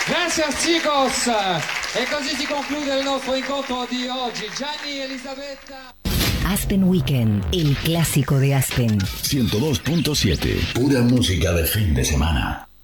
Grazie chicos! E così si conclude il nostro incontro di oggi. Gianni, Elisabetta. Aspen Weekend, el clásico de Aspen. 102.7, pura música de fin de semana.